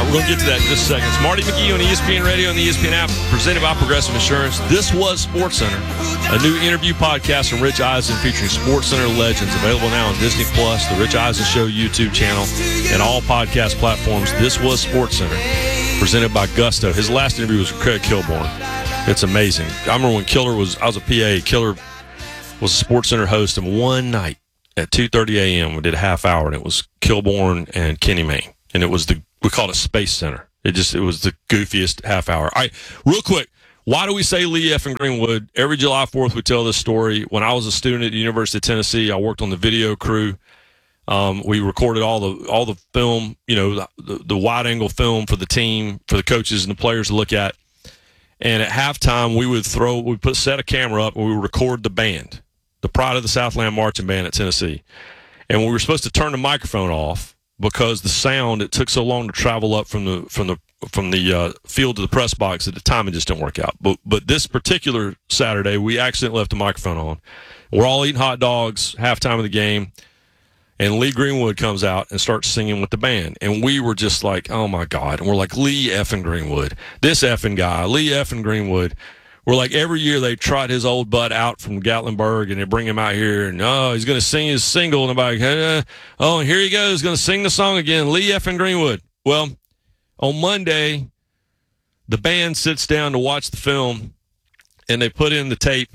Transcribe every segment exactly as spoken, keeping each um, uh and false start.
We're going to get to that in just a second. It's Marty McGee on E S P N Radio and the E S P N app, presented by Progressive Insurance. This was SportsCenter, a new interview podcast from Rich Eisen featuring SportsCenter legends, available now on Disney Plus, the Rich Eisen Show YouTube channel, and all podcast platforms. This was SportsCenter, presented by Gusto. His last interview was with Craig Kilborn. It's amazing. I remember when Killer was, I was a P A, Killer was a SportsCenter host, and one night at two thirty a.m. we did a half hour, and it was Kilborn and Kenny Mayne, and it was the, we called it Space Center. It just, it was the goofiest half hour. All right, real quick, why do we say Lee F. and Greenwood? Every July fourth we tell this story. When I was a student at the University of Tennessee, I worked on the video crew. Um, we recorded all the all the film, you know, the, the, the wide-angle film for the team, for the coaches and the players to look at. And at halftime, we would throw, we put set a camera up, and we would record the band, the Pride of the Southland Marching Band at Tennessee. And we were supposed to turn the microphone off because the sound, it took so long to travel up from the from the from the uh, field to the press box at the time, it just didn't work out. But but this particular Saturday, we accidentally left the microphone on. We're all eating hot dogs, halftime of the game, and Lee Greenwood comes out and starts singing with the band. And we were just like, oh, my God. And we're like, Lee effing Greenwood. This effing guy, Lee effing Greenwood. We're like, every year they trot his old butt out from Gatlinburg, and they bring him out here, and, oh, he's going to sing his single. And I'm like, eh, oh, and here he goes, going to sing the song again, Lee effing Greenwood. Well, on Monday, the band sits down to watch the film, and they put in the tape,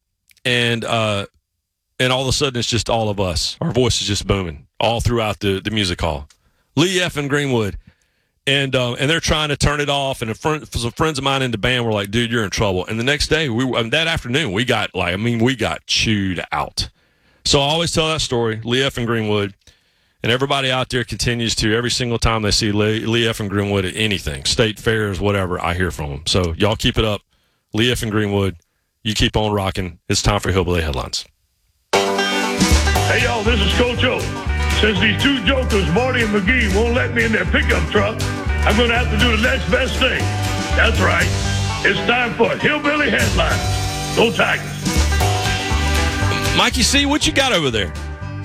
and uh, and all of a sudden it's just all of us. Our voice is just booming all throughout the, the music hall. Lee effing Greenwood. And um, and they're trying to turn it off, and a friend, some friends of mine in the band were like, "Dude, you're in trouble." And the next day, we I mean, that afternoon, we got like, I mean, we got chewed out. So I always tell that story, Lee F. and Greenwood, and everybody out there continues to, every single time they see Lee, Lee F. and Greenwood at anything, state fairs, whatever, I hear from them. So y'all keep it up, Lee F. and Greenwood. You keep on rocking. It's time for Hillbilly Headlines. Hey y'all, this is Coach O. Since these two jokers, Marty and McGee, won't let me in their pickup truck, I'm going to have to do the next best thing. That's right. It's time for Hillbilly Headlines. Go Tigers. Mikey C., what you got over there?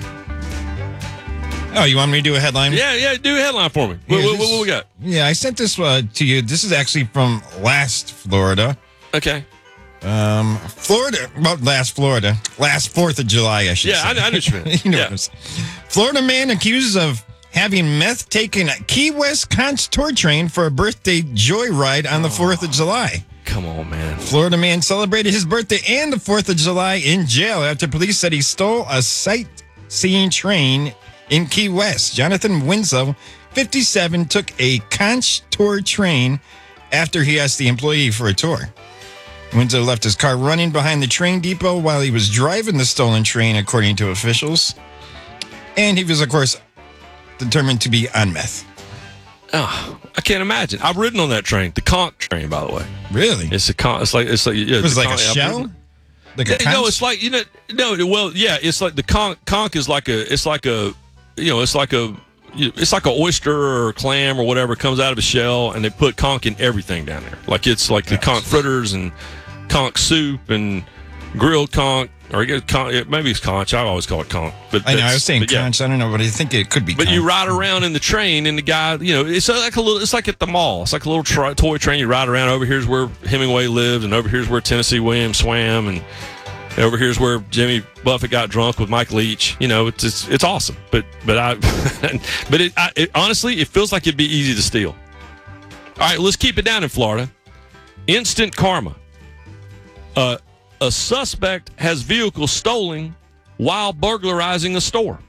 Oh, you want me to do a headline? Yeah, yeah, do a headline for me. What, Yeah, what, this- what we got? Yeah, I sent this uh, to you. This is actually from last Florida. Okay. Um, Florida, well, last Florida, last fourth of July, I should Yeah, say. I, I know what you mean. you know yeah. what I'm saying. Florida man accused of having meth taken at Key West Conch tour train for a birthday joyride on the fourth of July. Come on, man. Florida man celebrated his birthday and the fourth of July in jail after police said he stole a sightseeing train in Key West. Jonathan Winslow, fifty-seven, took a Conch tour train after he asked the employee for a tour. Winslow left his car running behind the train depot while he was driving the stolen train, according to officials. And he was, of course, determined to be on meth. Oh, I can't imagine. I've ridden on that train, the Conch train, by the way. Really? It's a con. It's like it's like yeah. It was the like Conch- a I've shell? ridden- Like a Yeah, no, conch? it's like you know, no. Well, yeah, it's like the conch. Conch is like a. It's like a. You know, it's like a. It's like an oyster or a clam or whatever comes out of a shell, and they put conch in everything down there. Like it's like the conch fritters and conch soup and grilled conch, or you get conch, maybe it's conch. I always call it conch. But I know, I that's- was saying but yeah. conch. I don't know, but I think it could be But conch. you ride around in the train, and the guy, you know, it's like a little. It's like at the mall. It's like a little tri- toy train. You ride around. Over here's where Hemingway lived, and over here's where Tennessee Williams swam, and over here's where Jimmy Buffett got drunk with Mike Leach. You know, it's it's, it's awesome. But but I, but it, I, it honestly, it feels like it'd be easy to steal. All right, let's keep it down in Florida. Instant karma. Uh, a suspect has vehicle stolen while burglarizing a store.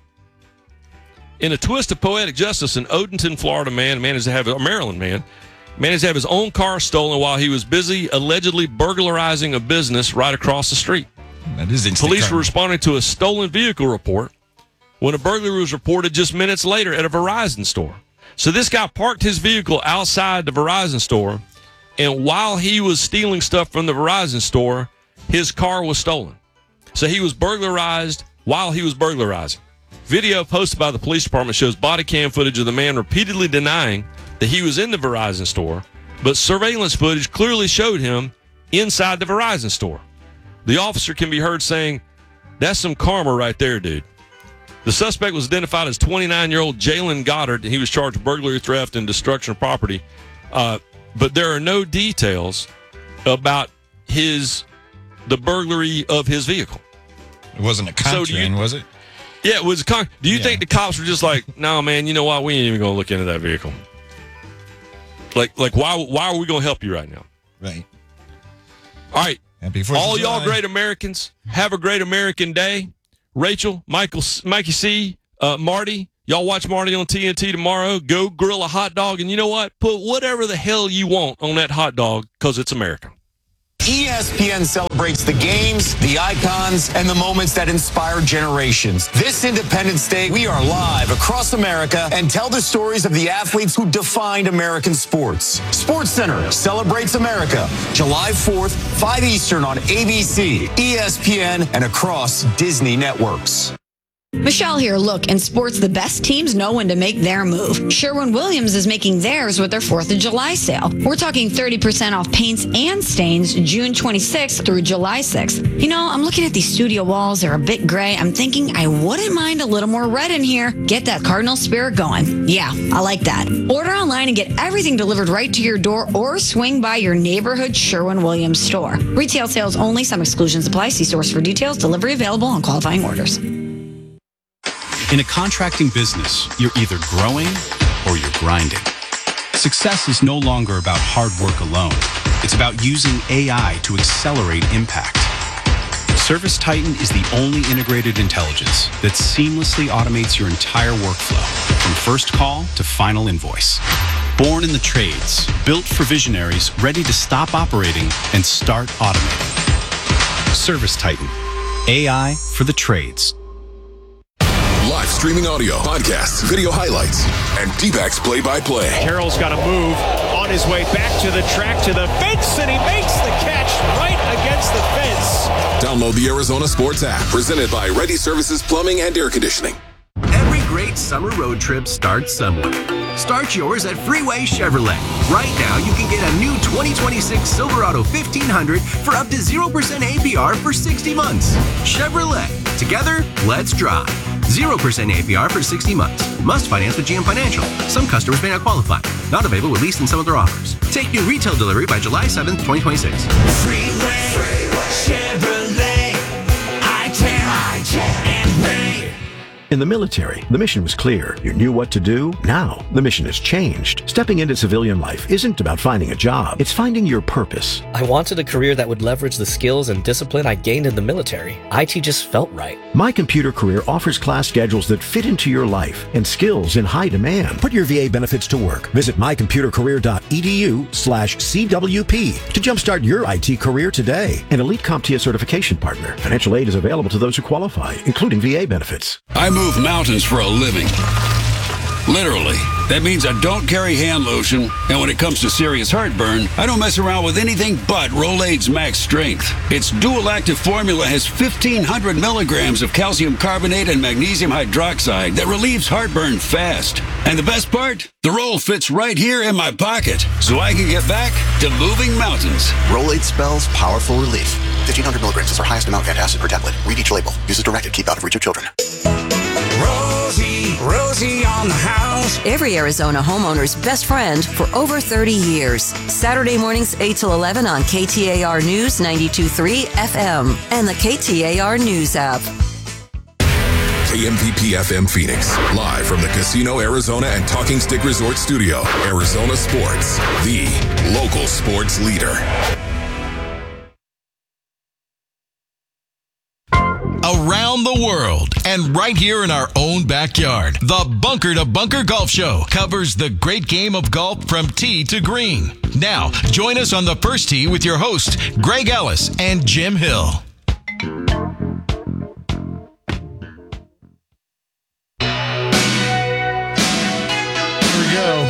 In a twist of poetic justice, an Odenton, Florida man managed to have a Maryland man managed to have his own car stolen while he was busy allegedly burglarizing a business right across the street. That is instant Police karma. were responding to a stolen vehicle report when a burglary was reported just minutes later at a Verizon store. So this guy parked his vehicle outside the Verizon store, and while he was stealing stuff from the Verizon store, his car was stolen. So he was burglarized while he was burglarizing. Video posted by the police department shows body cam footage of the man repeatedly denying that he was in the Verizon store, but surveillance footage clearly showed him inside the Verizon store. The officer can be heard saying, "That's some karma right there, dude." The suspect was identified as twenty-nine-year-old Jalen Goddard, and he was charged with burglary, theft, and destruction of property. Uh, but there are no details about his the burglary of his vehicle. It wasn't a Contran, so was it? Yeah, it was a con. Do you yeah. think the cops were just like, no, man, you know what? We ain't even going to look into that vehicle. Like, like why Why are we going to help you right now? Right. All right. Happy Fourth All of y'all July. great Americans, have a great American day. Rachel, Michael, Mikey C, uh, Marty, y'all watch Marty on T N T tomorrow. Go grill a hot dog, and you know what? Put whatever the hell you want on that hot dog because it's America. E S P N celebrates the games, the icons, and the moments that inspire generations. This Independence Day, we are live across America and tell the stories of the athletes who defined American sports. SportsCenter celebrates America, July fourth, five Eastern on A B C, E S P N, and across Disney networks. Michelle here. Look, in sports, the best teams know when to make their move. Sherwin-Williams is making theirs with their fourth of July sale. We're talking thirty percent off paints and stains June twenty-sixth through July sixth. You know, I'm looking at these studio walls. They're a bit gray. I'm thinking I wouldn't mind a little more red in here. Get that Cardinal spirit going. Yeah, I like that. Order online and get everything delivered right to your door or swing by your neighborhood Sherwin-Williams store. Retail sales only. Some exclusions apply. See stores for details. Delivery available on qualifying orders. In a contracting business, you're either growing or you're grinding. Success is no longer about hard work alone. It's about using A I to accelerate impact. ServiceTitan is the only integrated intelligence that seamlessly automates your entire workflow, from first call to final invoice. Born in the trades, built for visionaries ready to stop operating and start automating. ServiceTitan, A I for the trades. Live streaming audio, podcasts, video highlights, and D-backs play-by-play. Carroll's got to move on his way back to the track, to the fence, and he makes the catch right against the fence. Download the Arizona Sports app, presented by Ready Services Plumbing and Air Conditioning. Every great summer road trip starts somewhere. Start yours at Freeway Chevrolet. Right now, you can get a new twenty twenty-six Silverado fifteen hundred for up to zero percent A P R for sixty months. Chevrolet. Together, let's drive. zero percent A P R for sixty months. Must finance with G M Financial. Some customers may not qualify. Not available with lease and some other offers. Take new retail delivery by July seventh, twenty twenty-six. Freeway, Freeway. Chevrolet. I can, I can, and pay. In the military, the mission was clear. You knew what to do. Now, the mission has changed. Stepping into civilian life isn't about finding a job. It's finding your purpose. I wanted a career that would leverage the skills and discipline I gained in the military. I T just felt right. My Computer Career offers class schedules that fit into your life and skills in high demand. Put your V A benefits to work. Visit my computer career dot e d u slash C W P to jumpstart your I T career today. An Elite CompTIA certification partner. Financial aid is available to those who qualify, including V A benefits. I move mountains for a living. Literally. That means I don't carry hand lotion, and when it comes to serious heartburn, I don't mess around with anything but Rolaids Max Strength. Its dual-active formula has fifteen hundred milligrams of calcium carbonate and magnesium hydroxide that relieves heartburn fast. And the best part? The roll fits right here in my pocket, so I can get back to moving mountains. Rolaids spells powerful relief. fifteen hundred milligrams is our highest amount of antacid per tablet. Read each label. Use as directed. Keep out of reach of children. Rosie, Rosie on the house. Every Arizona homeowner's best friend for over thirty years. Saturday mornings eight till eleven on K T A R News ninety-two point three F M and the K T A R News app. K M P P F M Phoenix, live from the Casino Arizona and Talking Stick Resort Studio. Arizona Sports, the local sports leader. Around the world and right here in our own backyard, the Bunker to Bunker Golf Show covers the great game of golf from tee to green. Now, join us on the first tee with your hosts, Greg Ellis and Jim Hill. Here we go.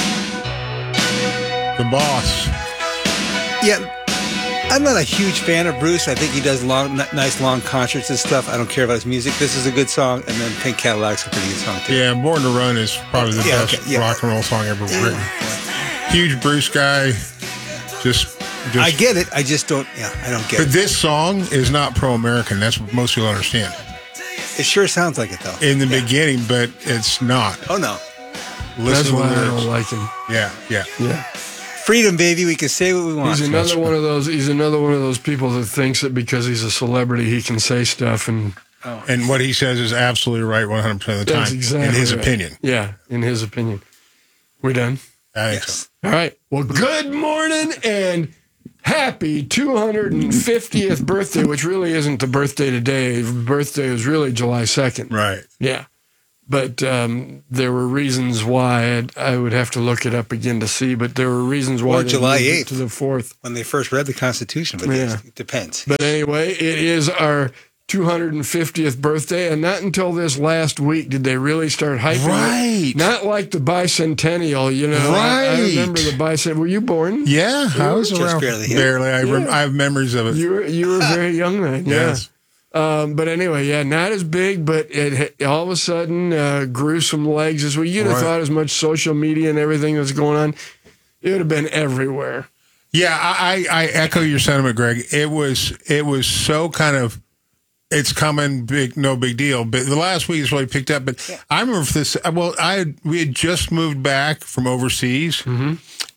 The boss. Yeah. I'm not a huge fan of Bruce. I think he does long, n- nice long concerts and stuff. I don't care about his music. This is a good song, and then Pink Cadillac's a pretty good song too. Yeah, Born to Run is probably the yeah, best okay, yeah. rock and roll song ever written. Yeah. Huge Bruce guy. Just, just I get it. I just don't. Yeah, I don't get but it. But this song is not pro-American. That's what most people understand. It sure sounds like it, though. in the beginning, but it's not. Oh, no. That's Listen why to the I lyrics. don't like him. Yeah, yeah. Yeah. Freedom, baby. We can say what we want. He's another one of those. He's another one of those people that thinks that because he's a celebrity, he can say stuff and. Oh. And what he says is absolutely right one hundred percent of the time, That's exactly in his right. opinion. Yeah, in his opinion. We done? I think so. All right. Well, good morning and happy two hundred fiftieth birthday, which really isn't the birthday today. The birthday was really July second. Right. Yeah. But um, there were reasons why I'd, I would have to look it up again to see, but there were reasons why Or they July moved it eighth. to the fourth. When they first read the Constitution, but Yeah. it depends. But anyway, it is our two hundred fiftieth birthday, and not until this last week did they really start hyping it. Right. Not like the bicentennial, you know. I, I Right. remember the bicentennial. Were you born? Yeah, I was Just around. barely, yeah. Barely. I, rem- Yeah. I have memories of it. You were you were very young then. Yeah. Yes. Um, but anyway, yeah, not as big, but it, it all of a sudden uh, grew some legs. As we, you'd have Right. thought, as much social media and everything that's going on, it would have been everywhere. Yeah, I, I, I echo your sentiment, Greg. It was it was so kind of, it's coming, big, no big deal. But the last week has really picked up. But yeah. I remember this. Well, I had, we had just moved back from overseas, mm-hmm.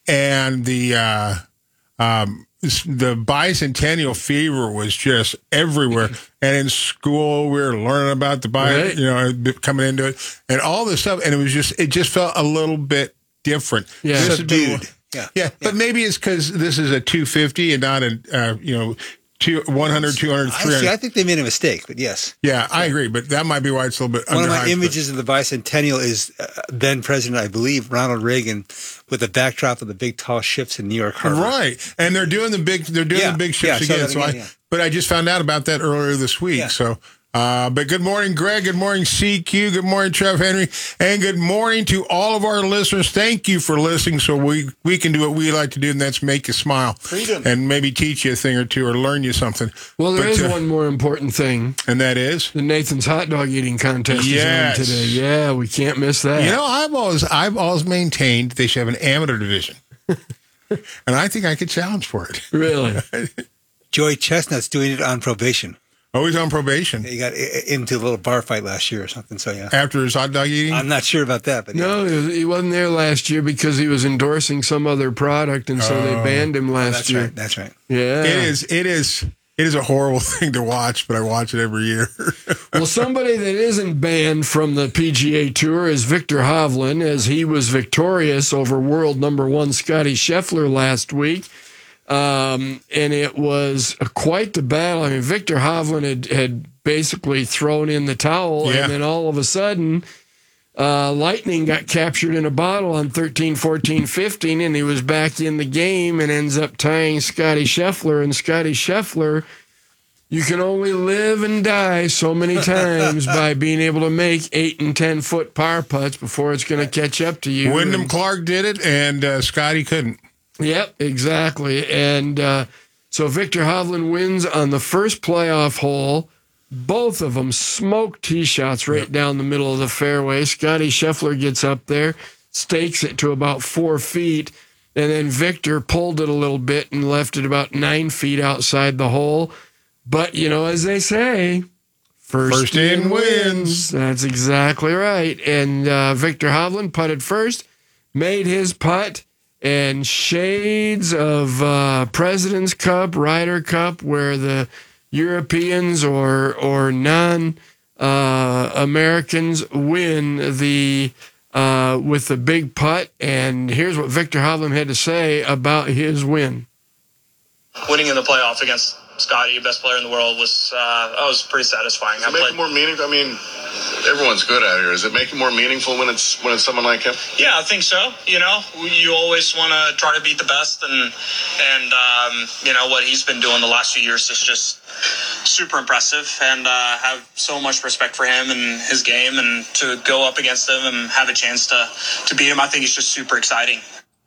and the uh, um, the bicentennial fever was just everywhere. And in school, we were learning about the bi, Right. you know, coming into it, and all this stuff. And it was just, it just felt a little bit different. Yeah. This has been- Subdued. Yeah. yeah, but maybe it's because this is a two fifty and not a, uh, you know, two, one hundred, two hundred, I, three hundred. see, I think they made a mistake, but yes. Yeah, I agree, but that might be why it's a little bit One of my underhyped, images of the bicentennial is uh, then President, I believe, Ronald Reagan, with the backdrop of the big tall ships in New York but- Harbor. Right, and they're doing the big, they're doing Yeah, the big yeah, I ships saw again. that So again, I, yeah. but I just found out about that earlier this week. Yeah. So, uh, but good morning, Greg. Good morning, C Q. Good morning, Trev Henry, and good morning to all of our listeners. Thank you for listening, so we we can do what we like to do, and that's make you smile, Freedom. and maybe teach you a thing or two or learn you something. Well, there But, is uh, one more important thing. and that is. The Nathan's hot dog eating contest Yes. is on today. Yeah, we can't miss that. You know, I've always I've always maintained they should have an amateur division, and I think I could challenge for it. Really? Joey Chestnut's doing it on probation. Oh, he's on probation He got i- into a little bar fight last year or something, so yeah. after his hot dog eating. I'm not sure about that, but yeah. No, he was- he wasn't there last year because he was endorsing some other product, and so they Oh. banned him last That's year. right. That's right. Yeah. It is it is it is a horrible thing to watch, but I watch it every year. Well, somebody that isn't banned from the P G A Tour is Victor Hovland, as he was victorious over world number one Scotty Scheffler last week. Um, and it was quite the battle. I mean, Victor Hovland had, had basically thrown in the towel, Yeah. and then all of a sudden, uh, Lightning got captured in a bottle on thirteen, fourteen, fifteen, and he was back in the game and ends up tying Scotty Scheffler. And Scotty Scheffler, you can only live and die so many times by being able to make eight and ten foot par putts before it's going to catch up to you. Wyndham And- Clark did it, and uh, Scotty couldn't. Yep, exactly. And uh, so Victor Hovland wins on the first playoff hole. Both of them smoked tee shots right yep. down the middle of the fairway. Scotty Scheffler gets up there, stakes it to about four feet, and then Victor pulled it a little bit and left it about nine feet outside the hole. But, you know, as they say, first, First in wins. That's exactly right. And uh, Victor Hovland putted first, made his putt, and shades of uh, President's Cup, Ryder Cup, where the Europeans or or non uh, Americans win the uh, with the big putt. And here's what Victor Hovland had to say about his win. Winning in the playoff against Scotty, best player in the world, was uh, that was pretty satisfying. Does it make it more meaningful? I mean, everyone's good out here. Does it make it more meaningful when it's when it's someone like him? Yeah, I think so. You know, you always want to try to beat the best, and and um, you know what he's been doing the last few years is just super impressive, and uh, have so much respect for him and his game, and to go up against him and have a chance to to beat him, I think it's just super exciting.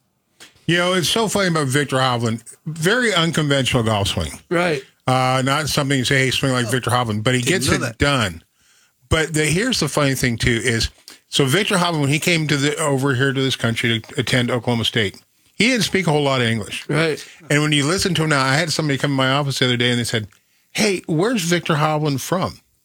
You know, it's so funny about Victor Hovland. Very unconventional golf swing. Right. Uh, not something you say, hey, swing like Victor Hovland, but he gets it that. done. But the, here's the funny thing, too, is so Victor Hovland, when he came to the over here to this country to attend Oklahoma State, he didn't speak a whole lot of English. Right. And when you listen to him now, I had somebody come to my office the other day and they said, hey, where's Victor Hovland from?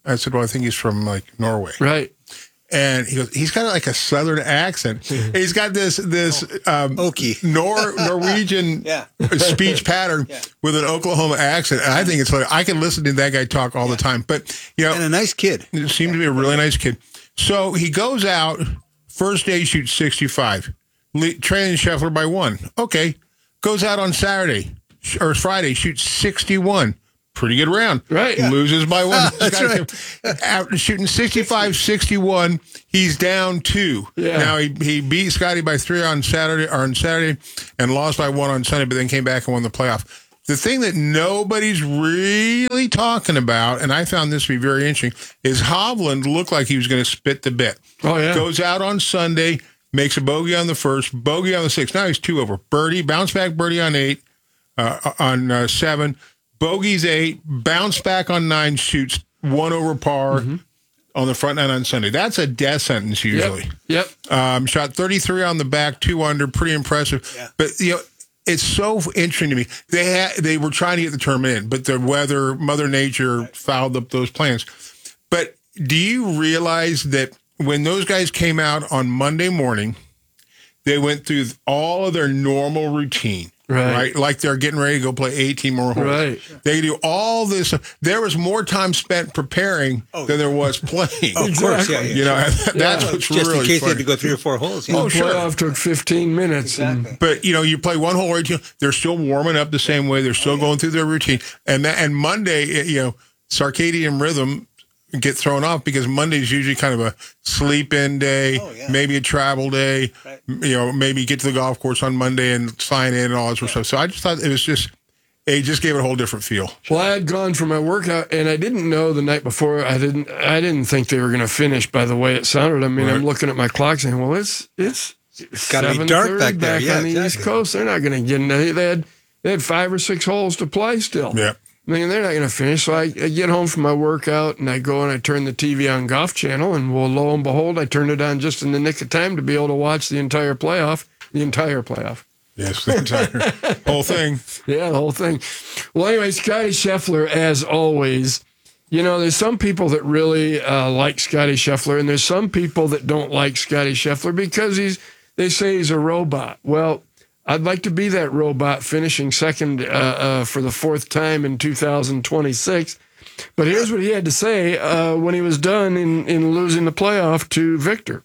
I said, well, I think he's from like Norway. Right. And he goes, he's got like a southern accent. He's got this this um, Nor Norwegian yeah. speech pattern yeah. with an Oklahoma accent. And I think it's like I can listen to that guy talk all yeah. the time. But you know, and a nice kid. It seemed to be a really nice kid. So he goes out first day, shoots sixty-five, Le- trailing Scheffler by one. Okay, goes out on Saturday or Friday, shoots sixty-one. Pretty good round. Right. Yeah. Loses by one. Ah, that's right. Out shooting sixty-five sixty-one, he's down two. Yeah. Now he, he beat Scotty by three on Saturday or on Saturday and lost by one on Sunday, but then came back and won the playoff. The thing that nobody's really talking about, and I found this to be very interesting, is Hovland looked like he was going to spit the bit. Oh, yeah. Goes out on Sunday, makes a bogey on the first, bogey on the sixth. Now he's two over. Birdie, bounce back birdie on eight, uh, on uh, seven. Bogey's eight, bounce back on nine, shoots one over par mm-hmm. on the front nine on Sunday. That's a death sentence usually. Yep. yep. Um, shot thirty-three on the back, two under, pretty impressive. Yeah. But you know, it's so interesting to me. They had they were trying to get the tournament in, but the weather, Mother Nature fouled up those plans. But do you realize that when those guys came out on Monday morning, they went through all of their normal routine? Right. right, like they're getting ready to go play eighteen more holes. Right. They do all this. There was more time spent preparing oh, than there was playing. Oh, of course, yeah, yeah. You know, that's yeah. what's Just really in case funny. they had to go three or four holes. Yeah. Oh, Oh, the sure. playoff took fifteen minutes. Exactly. And, But, you know, you play one hole, right? They're still warming up the same way. They're still oh, yeah. going through their routine. And that, and Monday, you know, circadian rhythm get thrown off because Monday's usually kind of a sleep-in day, oh, yeah. maybe a travel day, right. you know, maybe get to the golf course on Monday and sign in and all that sort of stuff. So I just thought it was just, it just gave it a whole different feel. Well, I had gone for my workout, and I didn't know the night before. I didn't. I didn't think they were going to finish. By the way it sounded, I mean, right. I'm looking at my clock saying, "Well, it's it's it's got to be dark back there." Back yeah, on the exactly. East Coast, they're not going to get in. They had they had five or six holes to play still. Yeah. I mean, they're not going to finish. So I, I get home from my workout, and I go and I turn the T V on Golf Channel, and well, lo and behold, I turned it on just in the nick of time to be able to watch the entire playoff. The entire playoff. Yes, the entire whole thing. Yeah, the whole thing. Well, anyway, Scotty Scheffler, as always, you know, there's some people that really uh, like Scotty Scheffler, and there's some people that don't like Scotty Scheffler because he's, they say he's a robot. Well, I'd like to be that robot finishing second uh, uh, for the fourth time in two thousand twenty-six. But here's what he had to say uh, when he was done in, in losing the playoff to Victor.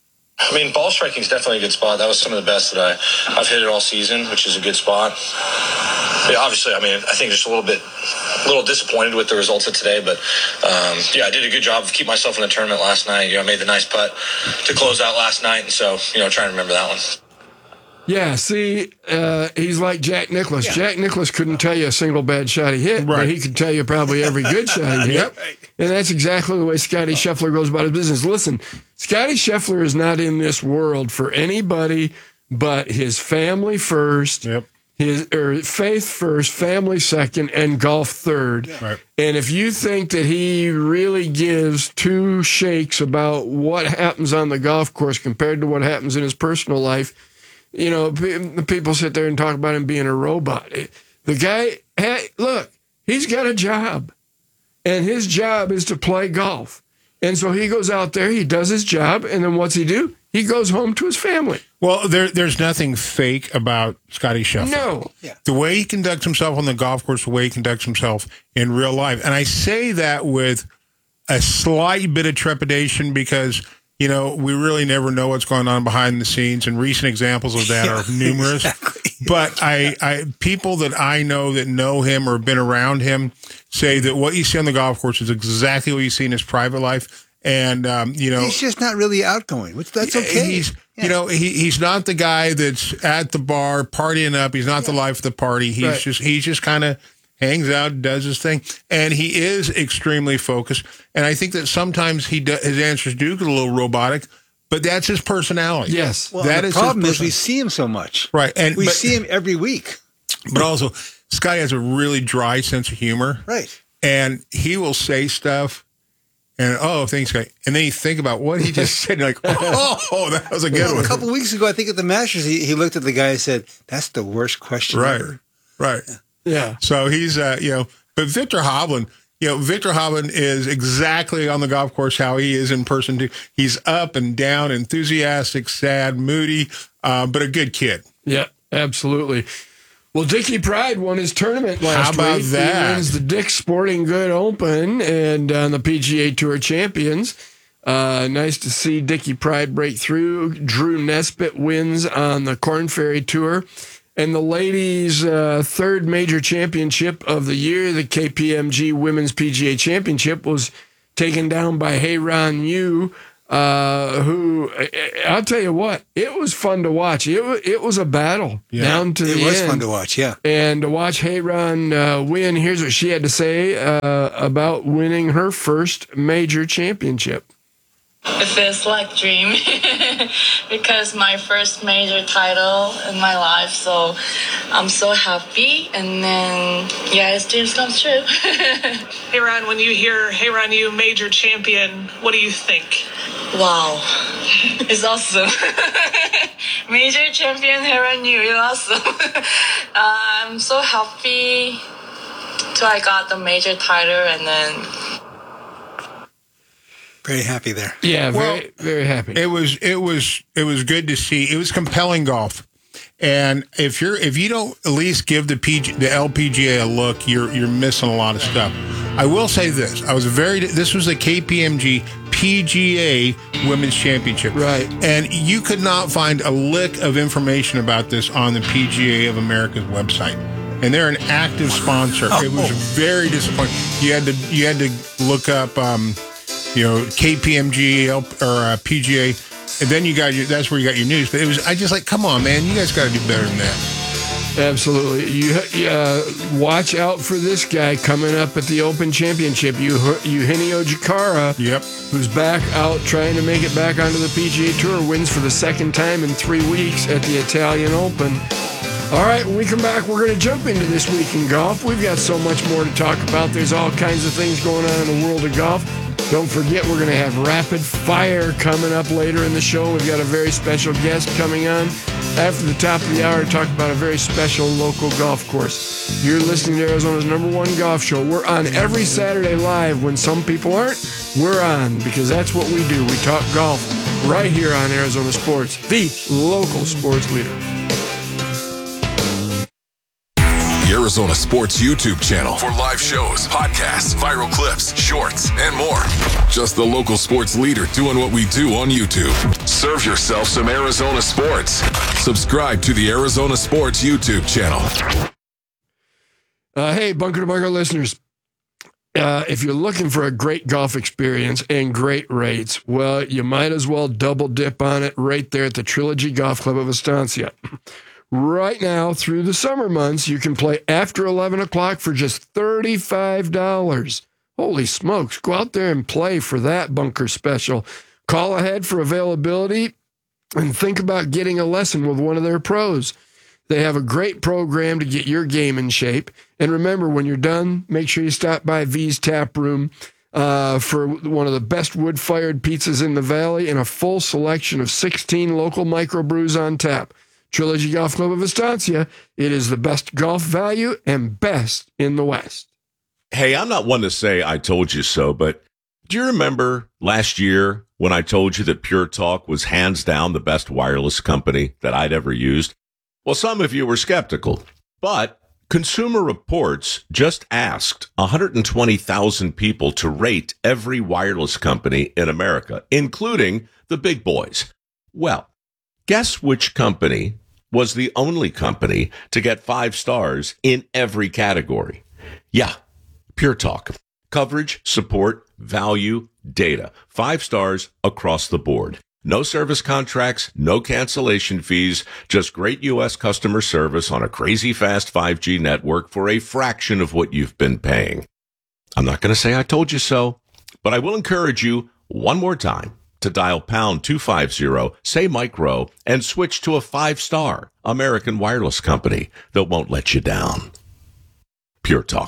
I mean, ball striking is definitely a good spot. That was some of the best that I, I've hit it all season, which is a good spot. Yeah, obviously, I mean, I think just a little bit, a little disappointed with the results of today, but um, yeah, I did a good job of keeping myself in the tournament last night. You know, I made the nice putt to close out last night, and so, you know, trying to remember that one. Yeah, see, uh, he's like Jack Nicklaus. Yeah. Jack Nicklaus couldn't tell you a single bad shot he hit, right. but he could tell you probably every good shot he hit. Yep. And that's exactly the way Scotty Scheffler goes about his business. Listen, Scotty Scheffler is not in this world for anybody but his family first, yep. his or faith first, family second, and golf third. Yeah. Right. And if you think that he really gives two shakes about what happens on the golf course compared to what happens in his personal life, you know, the people sit there and talk about him being a robot. The guy, hey, look, he's got a job, and his job is to play golf. And so he goes out there, he does his job, and then what's he do? He goes home to his family. Well, there, there's nothing fake about Scotty Scheffler. No. Yeah. The way he conducts himself on the golf course, the way he conducts himself in real life. And I say that with a slight bit of trepidation because – you know, we really never know what's going on behind the scenes, and recent examples of that yeah, are numerous. Exactly. But I, I, people that I know that know him or have been around him say that what you see on the golf course is exactly what you see in his private life. And, um, you know, he's just not really outgoing, which that's okay. He's, yeah. you know, he, he's not the guy that's at the bar partying up. He's not yeah. the life of the party. He's right. just, he's just kind of hangs out, does his thing, and he is extremely focused. And I think that sometimes he do, his answers do get a little robotic, but that's his personality. Yes, well, that the is problem is we see him so much, right? And we but, see him every week. But also, Scotty has a really dry sense of humor, right? And he will say stuff. And, oh, thanks, guy. And then you think about what he just said. You're like, oh, that was a good well, one. A couple of weeks ago, I think at the Masters, he, he looked at the guy and said, that's the worst question right. ever. Right. Yeah. So he's, uh, you know, but Victor Hovland, you know, Victor Hovland is exactly on the golf course how he is in person too. He's up and down, enthusiastic, sad, moody, uh, but a good kid. Yeah, absolutely. Well, Dickie Pride won his tournament last How about week. that? He wins the Dick's Sporting Good Open and on the P G A Tour Champions. Uh, nice to see Dickie Pride break through. Drew Nesbitt wins on the Korn Ferry Tour. And the ladies' uh, third major championship of the year, the K P M G Women's P G A Championship, was taken down by Heyran Yu, uh, who, I'll tell you what, it was fun to watch. It, was, it was a battle Yeah. down to It the end. was fun to watch, yeah. And to watch Heyran uh, win, here's what she had to say uh, about winning her first major championship. It feels like dream because my first major title in my life, so I'm so happy. And then, yeah, it's dreams come true. Hey, Ron, when you hear Hey, Ron, you major champion, what do you think? Wow, it's awesome. Major champion Hey, Ron, you, it's awesome. uh, I'm so happy till I got the major title, and then Very happy there. Yeah, very, Well, very happy. It was it was it was good to see. It was compelling golf. And if you're if you don't at least give the P G, the L P G A a look, you're you're missing a lot of stuff. I will say this: I was very this was the K P M G P G A Women's Championship, right? And you could not find a lick of information about this on the P G A of America's website. And they're an active sponsor. Oh. It was very disappointing. You had to you had to look up, um, you know, K P M G or uh, P G A. And then you got your, that's where you got your news. But it was, I just like, come on, man, you guys got to do better than that. Absolutely. You uh, watch out for this guy coming up at the Open Championship. You, Eugenio Jakara, yep, who's back out trying to make it back onto the P G A Tour, wins for the second time in three weeks at the Italian Open. All right, when we come back, we're going to jump into This Week in Golf. We've got so much more to talk about. There's all kinds of things going on in the world of golf. Don't forget, we're going to have Rapid Fire coming up later in the show. We've got a very special guest coming on after the top of the hour to talk about a very special local golf course. You're listening to Arizona's number one golf show. We're on every Saturday live. When some people aren't, we're on because that's what we do. We talk golf right here on Arizona Sports, the local sports leader. The Arizona Sports YouTube channel for live shows, podcasts, viral clips, shorts, and more. Just the local sports leader doing what we do on YouTube. Serve yourself some Arizona sports. Subscribe to the Arizona Sports YouTube channel. Uh, hey, Bunker to Bunker listeners. Uh, if you're looking for a great golf experience and great rates, well, you might as well double dip on it right there at the Trilogy Golf Club of Estancia. Right now, through the summer months, you can play after eleven o'clock for just thirty-five dollars. Holy smokes, go out there and play for that bunker special. Call ahead for availability and think about getting a lesson with one of their pros. They have a great program to get your game in shape. And remember, when you're done, make sure you stop by V's Tap Room uh, for one of the best wood-fired pizzas in the valley and a full selection of sixteen local microbrews on tap. Trilogy Golf Club of Estancia. It is the best golf value and best in the West. Hey, I'm not one to say I told you so, but do you remember last year when I told you that Pure Talk was hands down the best wireless company that I'd ever used? Well, some of you were skeptical, but Consumer Reports just asked one hundred twenty thousand people to rate every wireless company in America, including the big boys. Well, guess which company was the only company to get five stars in every category? Yeah, Pure Talk. Coverage, support, value, data. Five stars across the board. No service contracts, no cancellation fees, just great U S customer service on a crazy fast five G network for a fraction of what you've been paying. I'm not going to say I told you so, but I will encourage you one more time to dial pound two fifty, say micro, and switch to a five-star American wireless company that won't let you down. Pure Talk.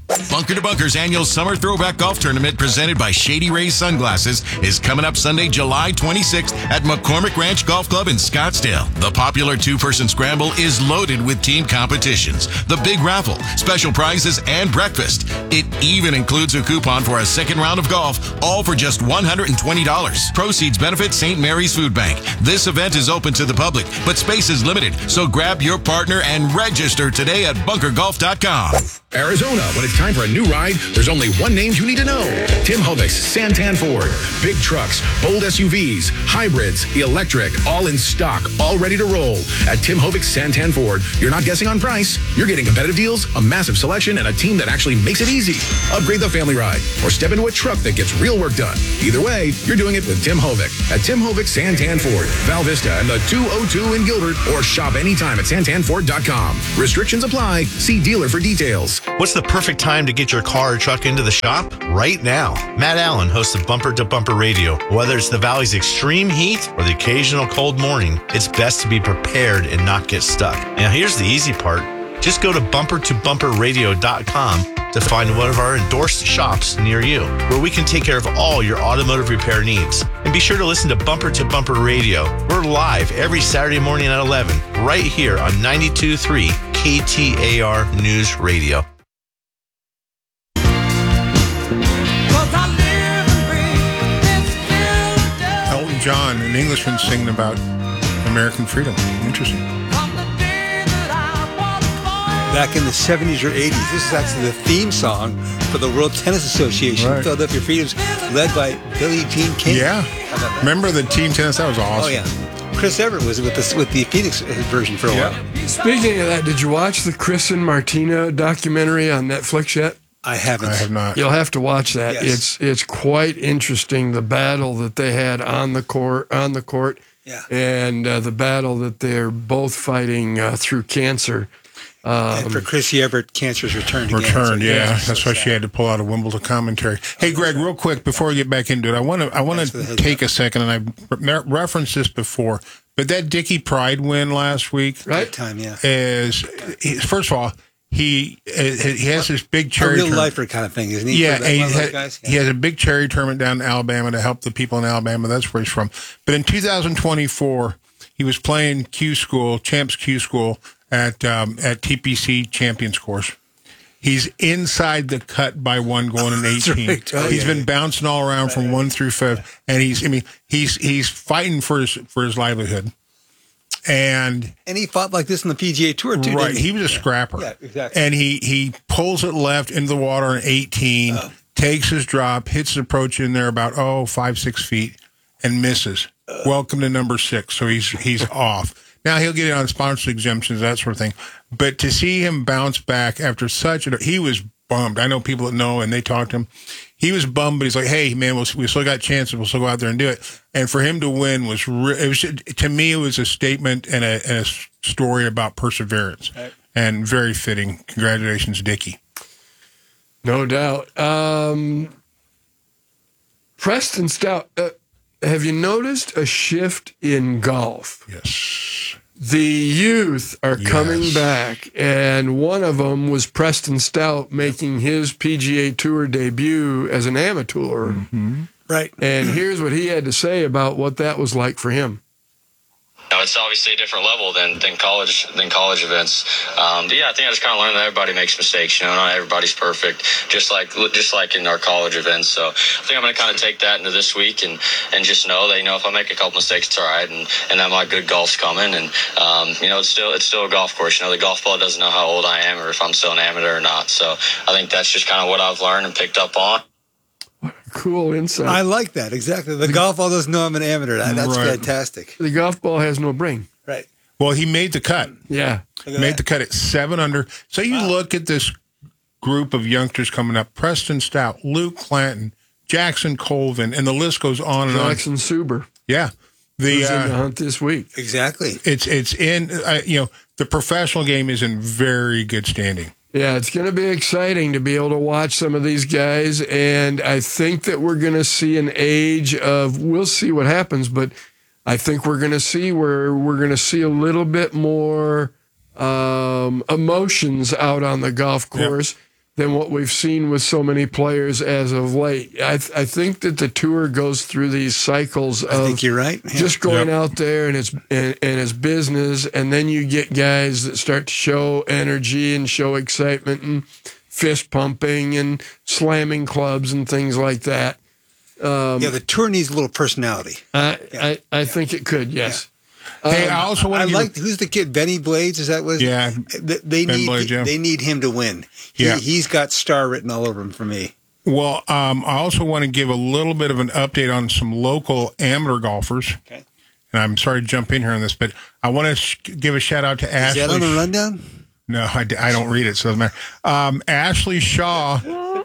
Bunker to Bunker's annual Summer Throwback Golf Tournament presented by Shady Rays Sunglasses is coming up Sunday, July twenty-sixth at McCormick Ranch Golf Club in Scottsdale. The popular two-person scramble is loaded with team competitions, the big raffle, special prizes, and breakfast. It even includes a coupon for a second round of golf, all for just one hundred twenty dollars. Proceeds benefit Saint Mary's Food Bank. This event is open to the public, but space is limited, so grab your partner and register today at bunker golf dot com. Arizona, when it's time for a new ride, there's only one name you need to know. Tim Hovix, Santan Ford. Big trucks, bold S U Vs, hybrids, electric, all in stock, all ready to roll. At Tim Hovix, Santan Ford, you're not guessing on price. You're getting competitive deals, a massive selection, and a team that actually makes it easy. Upgrade the family ride or step into a truck that gets real work done. Either way, you're doing it with Tim Hovix. At Tim Hovix, Santan Ford, Val Vista, and the two oh two in Gilbert, or shop anytime at santan ford dot com. Restrictions apply. See dealer for details. What's the perfect time to get your car or truck into the shop? Right now. Matt Allen hosts of Bumper to Bumper Radio. Whether it's the Valley's extreme heat or the occasional cold morning, it's best to be prepared and not get stuck. Now, here's the easy part. Just go to bumper to bumper radio dot com to find one of our endorsed shops near you, where we can take care of all your automotive repair needs. And be sure to listen to Bumper to Bumper Radio. We're live every Saturday morning at eleven, right here on ninety-two point three K T A R News Radio. Elton John, an Englishman, singing about American freedom. Interesting. Back in the seventies or eighties, this is actually the theme song for the World Tennis Association, Right. Philadelphia Freedoms, led by Billie Jean King. Yeah. Remember the team tennis? That was awesome. Oh, yeah. Chris Everett was with the, with the Phoenix version for a Yeah. while. Speaking of that, did you watch the Chris and Martina documentary on Netflix yet? I haven't. I have not. You'll have to watch that. Yes. It's it's quite interesting, the battle that they had on the court on the court, Yeah. and uh, the battle that they're both fighting uh, through cancer. Um, And for Chrissy Everett, cancer's returned again. Returned, So, yeah. so That's why she had to pull out a Wimbledon commentary. Hey, Greg, real quick before we get back into it, I want to I want to take a second, and I've re- referenced this before, but that Dickie Pride win last week, Right time, yeah. is he, first of all he he has this big A charity real tournament. lifer kind of thing, isn't he? Yeah, For and that- he, one of those had- guys? he has a big charity tournament down in Alabama to help the people in Alabama. That's where he's from. But in two thousand twenty-four, he was playing Q School, Champs Q School at um, at T P C Champions Course. He's inside the cut by one, going in eighteen. right. Oh, He's yeah, been bouncing all around from one through five, and he's I mean he's he's fighting for his for his livelihood. And And he fought like this in the P G A Tour, too, right, didn't he? he? was a scrapper. Yeah, exactly. And he he pulls it left into the water in eighteen, Oh. takes his drop, hits the approach in there about oh five six feet, and misses. Welcome to number six. So he's he's off. Now he'll get it on sponsor exemptions, that sort of thing. But to see him bounce back after such a, he was bummed. I know people that know, and they talked to him. He was bummed, but he's like, "Hey, man, we'll, we still got chances. We'll still go out there and do it." And for him to win was, re- it was to me, it was a statement and a, and a story about perseverance, Right. and very fitting. Congratulations, Dickie. No doubt. Um, Preston Stout, uh, have you noticed a shift in golf? Yes. The youth are Yes. coming back, and one of them was Preston Stout making his P G A Tour debut as an amateur. Mm-hmm. Right. And here's what he had to say about what that was like for him. No, it's obviously a different level than, than college than college events. Um, but yeah, I think I just kind of learned that everybody makes mistakes. You know, not everybody's perfect, just like just like in our college events. So I think I'm going to kind of take that into this week and, and just know that, you know, if I make a couple mistakes, it's all right, and, and that my good golf's coming. And um, you know, it's still it's still a golf course. You know, the golf ball doesn't know how old I am or if I'm still an amateur or not. So I think that's just kind of what I've learned and picked up on. Cool insight. I like that, exactly. The golf ball doesn't know I'm an amateur. That, that's Right. fantastic. The golf ball has no brain. Right. Well, he made the cut. Yeah. Made the cut at seven under. So you look at this group of youngsters coming up: Preston Stout, Luke Clanton, Jackson Colvin, and the list goes on and on. Jackson Suber. Yeah, the Who's in the uh, hunt this week. Exactly. it's it's in uh, you know the professional game is in very good standing. Yeah, it's going to be exciting to be able to watch some of these guys. And I think that we're going to see an age of, we'll see what happens, but I think we're going to see where we're going to see a little bit more um, emotions out on the golf course. than what we've seen with so many players as of late. I, th- I think that the tour goes through these cycles of I think you're right. Yeah. just going Yep. out there and it's and, and it's business, and then you get guys that start to show energy and show excitement and fist pumping and slamming clubs and things like that. Um, yeah, the tour needs a little personality. I, I, I think it could, yes. Hey, Um, I also want I to like who's the kid? Benny Blades? Is that what? Yeah, They, they Ben need Blades, yeah. they need him to win. He, Yeah. he's got star written all over him for me. Well, um, I also want to give a little bit of an update on some local amateur golfers. Okay. And I'm sorry to jump in here on this, but I want to sh- give a shout out to Is Ashley. that on the rundown? No, I, d- I don't read it, so it doesn't matter. Um, Ashley Shaw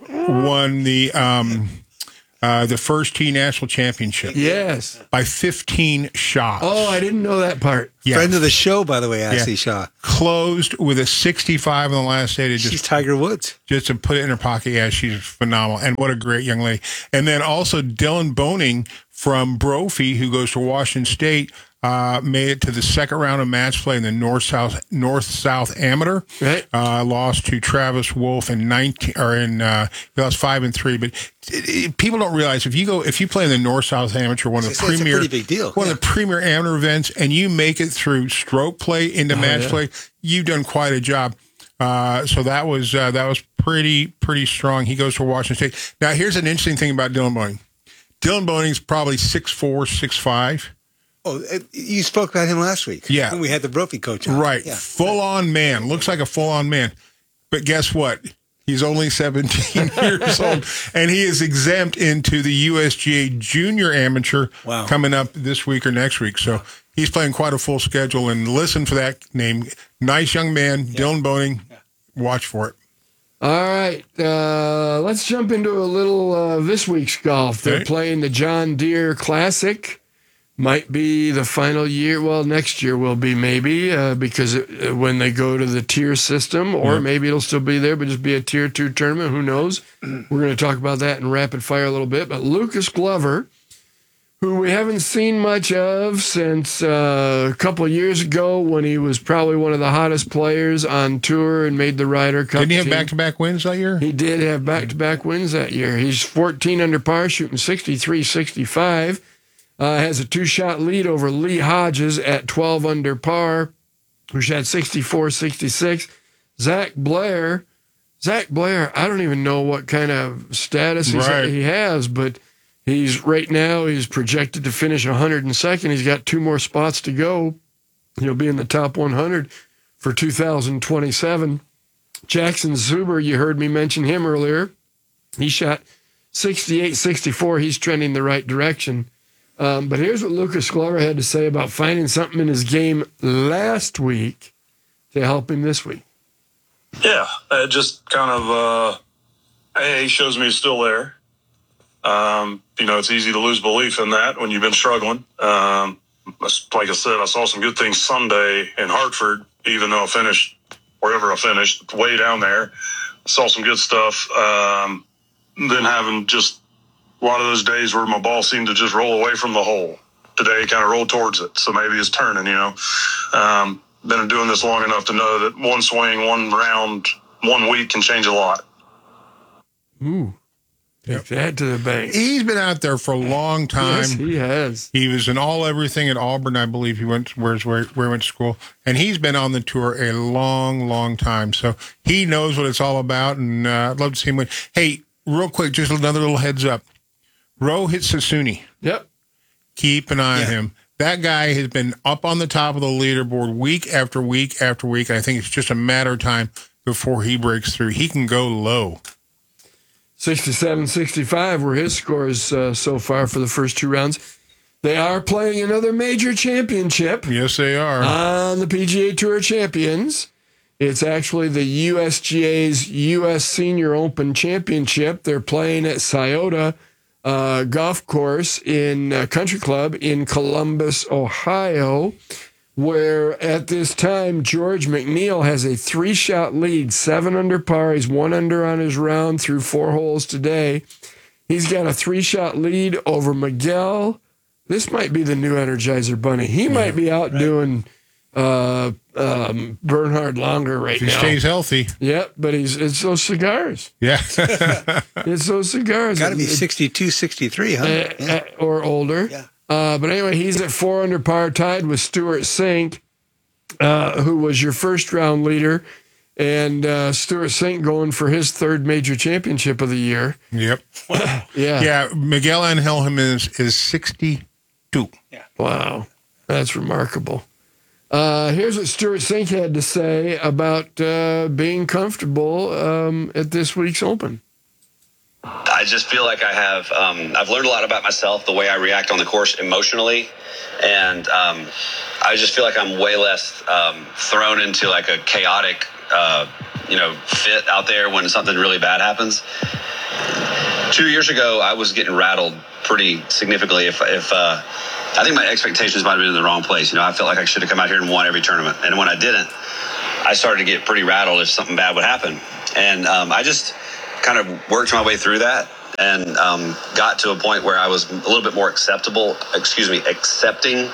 won the um, uh, the first tee national championship. Yes. By fifteen shots. Oh, I didn't know that part. Yeah. Friend of the show, by the way, Ashley Yeah. Shaw. Closed with a sixty-five on the last day to She's just Tiger Woods. just to put it in her pocket. Yeah, she's phenomenal. And what a great young lady. And then also Dylan Boning from Brophy, who goes to Washington State, uh, made it to the second round of match play in the North-South North-South Amateur. Right. Uh, lost to Travis Wolf in nineteen or in uh, he lost five and three. But it, it, people don't realize if you go if you play in the North-South Amateur, one of the It's- it's a premier pretty big deal. one of the premier amateur events, and you make it through stroke play into Oh, match yeah. play, you've done quite a job. Uh, so that was uh, that was pretty pretty strong. He goes to Washington State. Now here's an interesting thing about Dylan Boning. Dylan Boning's probably six four, six five. Oh, uh, you spoke about him last week. Yeah. When we had the Brophy coach on. Right, Yeah. full on man. Looks like a full on man. But guess what? He's only seventeen years old, and he is exempt into the U S G A Junior Amateur Wow. coming up this week or next week. So he's playing quite a full schedule. And listen for that name. Nice young man, Dylan Boning. Watch for it. All right, uh, let's jump into a little uh, this week's golf. They're Okay. playing the John Deere Classic. Might be the final year. Well, next year will be maybe uh, because it, uh, when they go to the tier system, or Yeah. maybe it'll still be there, but just be a tier two tournament. Who knows? We're going to talk about that in rapid fire a little bit. But Lucas Glover, who we haven't seen much of since uh, a couple of years ago when he was probably one of the hottest players on tour and made the Ryder Cup. Didn't he have team. back to back wins that year? He did have back-to-back wins that year. He's fourteen under par, shooting sixty-three sixty-five. Uh, has a two-shot lead over Lee Hodges at twelve under par, who shot sixty-four sixty-six. Zach Blair, Zach Blair, I don't even know what kind of status he's, Right. he has, but he's right now he's projected to finish one hundred second. He's got two more spots to go. He'll be in the top one hundred for two thousand twenty-seven. Jackson Zuber, you heard me mention him earlier. He shot sixty-eight sixty-four. He's trending the right direction. Um, but here's what Lucas Glover had to say about finding something in his game last week to help him this week. Yeah, it just kind of uh, A, shows me he's still there. Um, you know, it's easy to lose belief in that when you've been struggling. Um, like I said, I saw some good things Sunday in Hartford, even though I finished wherever I finished, way down there. I saw some good stuff. Um, then having just a lot of those days where my ball seemed to just roll away from the hole. Today, kind of rolled towards it, so maybe it's turning, you know. Um, been doing this long enough to know that one swing, one round, one week can change a lot. Ooh. Take that to the bank. He's been out there for a long time. Yes, he has. He was in all everything at Auburn, I believe. He went where's where where he went to school, and he's been on the tour a long, long time. So he knows what it's all about, and uh, I'd love to see him win. Hey, real quick, just another little heads up: Rohit Sassoon. Yep. Keep an eye Yeah. on him. That guy has been up on the top of the leaderboard week after week after week. I think it's just a matter of time before he breaks through. He can go low. sixty-seven sixty-five were his scores uh, so far for the first two rounds. They are playing another major championship. Yes, they are. On the P G A Tour Champions. It's actually the U S G A's U S Senior Open Championship. They're playing at Scioto uh, Golf Course in uh, Country Club in Columbus, Ohio, where at this time George McNeil has a three-shot lead, seven under par. He's one under on his round through four holes today. He's got a three-shot lead over Miguel. This might be the new Energizer Bunny. He might be out doing uh, um, Bernhard Langer right He now. stays healthy. Yep, but he's it's those cigars. Yeah. It's those cigars. Got to be It- sixty-two, sixty-three, huh? uh, uh, or older. Yeah. Uh, but anyway, he's at four under par, tied with Stuart Sink, uh, who was your first round leader. And uh, Stuart Sink going for his third major championship of the year. Yep. Yeah. Yeah. Miguel Angel Jimenez is sixty-two. Wow. That's remarkable. Uh, here's what Stuart Sink had to say about uh, being comfortable um, at this week's Open. I just feel like I have, um, I've learned a lot about myself, the way I react on the course emotionally. And um, I just feel like I'm way less um, thrown into like a chaotic, uh, you know, fit out there when something really bad happens. Two years ago, I was getting rattled pretty significantly. If, if uh, I think my expectations might have been in the wrong place. You know, I felt like I should have come out here and won every tournament. And when I didn't, I started to get pretty rattled if something bad would happen. And um, I just kind of worked my way through that and um, got to a point where I was a little bit more acceptable, excuse me, accepting.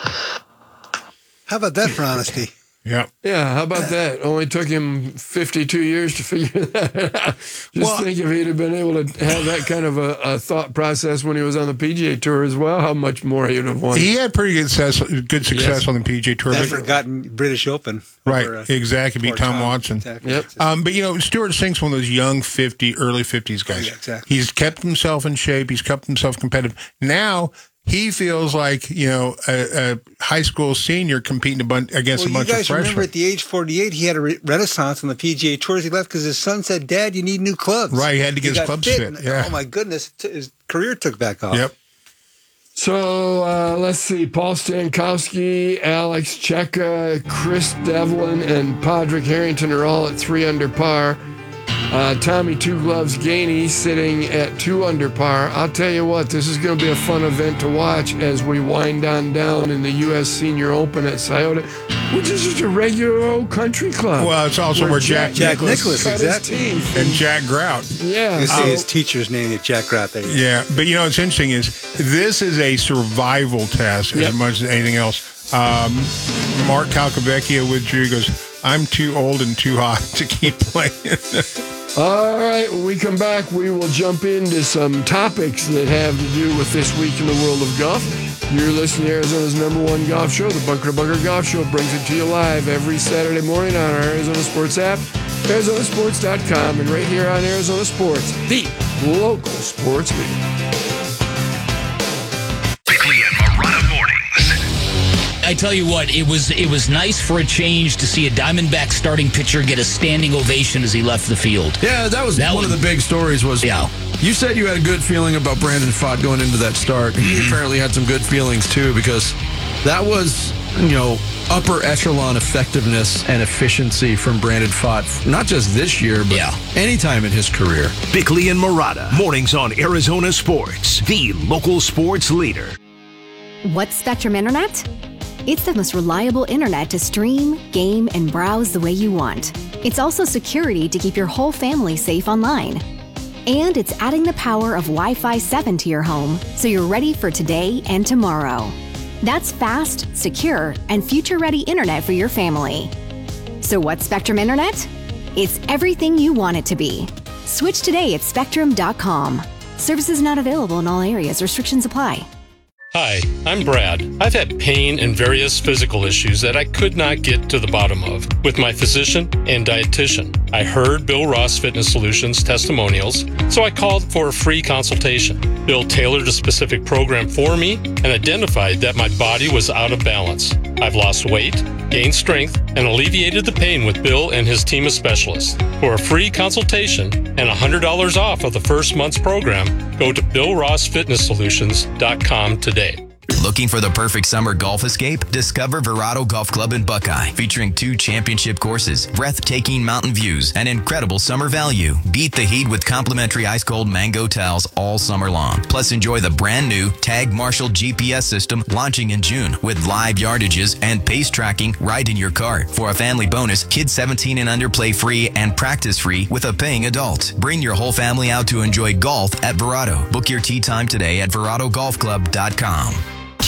How about that for honesty? Yeah. Yeah, how about that? Only took him fifty-two years to figure that out. Just Well- think if he'd have been able to have that kind of a, a thought process when he was on the P G A Tour as well, how much more he would have won. He had pretty good success, good success Yes. on the P G A Tour. Never but- forgotten British Open. Right, over, uh, exactly. Beat poor Tom Watson. Exactly. Yep. Um, but you know, Stuart Sink's one of those young fifty, early fifties guys. Yeah, exactly. He's kept himself in shape. He's kept himself competitive. Now he feels like you know a, a high school senior competing a bunch, against Well, a bunch you of guys remember freshmen. at the age forty-eight, he had a re- renaissance on the P G A Tours. He left because his son said, "Dad, you need new clubs." Right, he had to get his got clubs fit. fit, and- yeah. Oh my goodness, t- his career took back off. Yep. So uh, let's see. Paul Stankowski, Alex Cheka, Chris Devlin, and Padraig Harrington are all at three under par. Uh, Tommy Two Gloves Gainey sitting at two under par. I'll tell you what, this is going to be a fun event to watch as we wind on down in the U S Senior Open at Scioto, which is just a regular old country club. Well, it's also where Jack, Jack Nicklaus, cut his exactly. teeth. and Jack Grout. Yeah. You see Oh. his teacher's name is Jack Grout there. Yeah, but you know what's interesting is this is a survival test Yep. as much as anything else. Um, Mark Calcavecchia withdrew. He goes, "I'm too old and too hot to keep playing." All right, when we come back, we will jump into some topics that have to do with this week in the world of golf. You're listening to Arizona's number one golf show. The Bunker to Bunker Golf Show brings it to you live every Saturday morning on our Arizona Sports app, Arizona Sports dot com, and right here on Arizona Sports, the local sports leader. Bickley and Marotta mornings. I tell you what, it was it was nice for a change to see a Diamondback starting pitcher get a standing ovation as he left the field. Yeah, that was That one was- of the big stories was, Yeah. you said you had a good feeling about Brandon Pfaadt going into that start. He Mm-hmm. apparently had some good feelings too, because that was, you know, upper echelon effectiveness and efficiency from Brandon Pfaadt, not just this year, but Yeah. anytime in his career. Bickley and Marotta, mornings on Arizona Sports, the local sports leader. What's Spectrum Internet? It's the most reliable internet to stream, game, and browse the way you want. It's also security to keep your whole family safe online. And it's adding the power of Wi-Fi seven to your home so you're ready for today and tomorrow. That's fast, secure, and future-ready internet for your family. So what's Spectrum Internet? It's everything you want it to be. Switch today at spectrum dot com. Services not available in all areas. Restrictions apply. Hi, I'm Brad. I've had pain and various physical issues that I could not get to the bottom of with my physician and dietitian. I heard Bill Ross Fitness Solutions testimonials, so I called for a free consultation. Bill tailored a specific program for me and identified that my body was out of balance. I've lost weight, gained strength, and alleviated the pain with Bill and his team of specialists. For a free consultation and one hundred dollars off of the first month's program, go to bill ross fitness solutions dot com today. Looking for the perfect summer golf escape? Discover Verado Golf Club in Buckeye, featuring two championship courses, breathtaking mountain views, and incredible summer value. Beat the heat with complimentary ice-cold mango towels all summer long. Plus, enjoy the brand new Tag Marshall G P S system launching in June with live yardages and pace tracking right in your cart. For a family bonus, kids seventeen and under play free and practice free with a paying adult. Bring your whole family out to enjoy golf at Verado. Book your tee time today at verado golf club dot com.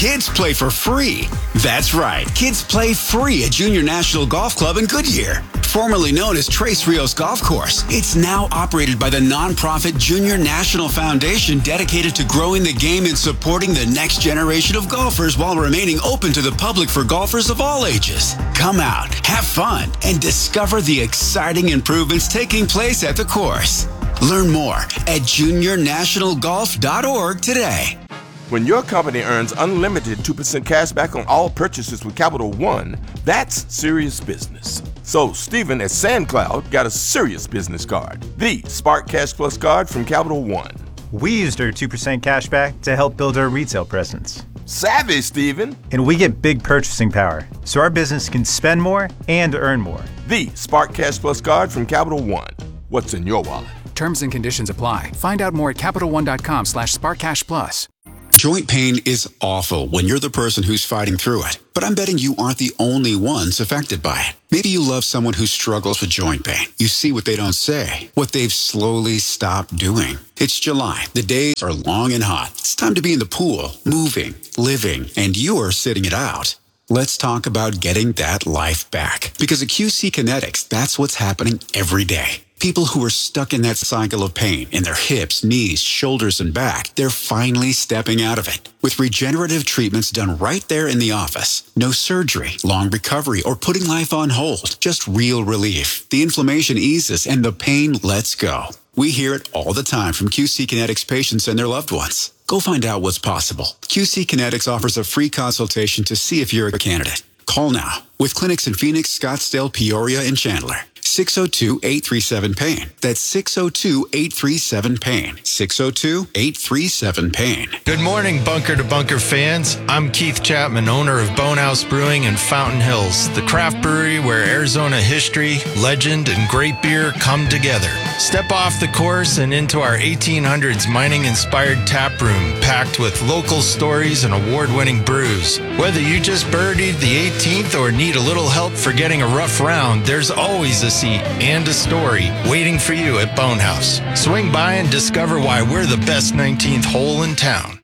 kids play for free. That's right. Kids play free at Junior National Golf Club in Goodyear. Formerly known as Tres Rios Golf Course, it's now operated by the nonprofit Junior National Foundation, dedicated to growing the game and supporting the next generation of golfers while remaining open to the public for golfers of all ages. Come out, have fun, and discover the exciting improvements taking place at the course. Learn more at junior national golf dot org today. When your company earns unlimited two percent cash back on all purchases with Capital One, that's serious business. So Stephen at SandCloud got a serious business card, the Spark Cash Plus card from Capital One. We used our two percent cash back to help build our retail presence. Savvy, Stephen. And we get big purchasing power, so our business can spend more and earn more. The Spark Cash Plus card from Capital One. What's in your wallet? Terms and conditions apply. Find out more at CapitalOne.com slash SparkCashPlus. Joint pain is awful when you're the person who's fighting through it. But I'm betting you aren't the only ones affected by it. Maybe you love someone who struggles with joint pain. You see what they don't say, what they've slowly stopped doing. It's July. The days are long and hot. It's time to be in the pool, moving, living, and you're sitting it out. Let's talk about getting that life back. Because at Q C Kinetics, that's what's happening every day. People who are stuck in that cycle of pain in their hips, knees, shoulders, and back, they're finally stepping out of it. With regenerative treatments done right there in the office. No surgery, long recovery, or putting life on hold. Just real relief. The inflammation eases and the pain lets go. We hear it all the time from Q C Kinetics patients and their loved ones. Go find out what's possible. Q C Kinetics offers a free consultation to see if you're a candidate. Call now. With clinics in Phoenix, Scottsdale, Peoria, and Chandler. six oh two, eight three seven, pain. That's six oh two, eight three seven, pain. six oh two, eight three seven, pain. Good morning, Bunker to Bunker fans. I'm Keith Chapman, owner of Bonehouse Brewing in Fountain Hills, the craft brewery where Arizona history, legend, and great beer come together. Step off the course and into our eighteen hundreds mining-inspired tap room, packed with local stories and award-winning brews. Whether you just birdied the eighteenth or need a little help for getting a rough round, there's always a seat and a story waiting for you at Bonehouse. Swing by and discover why we're the best nineteenth hole in town.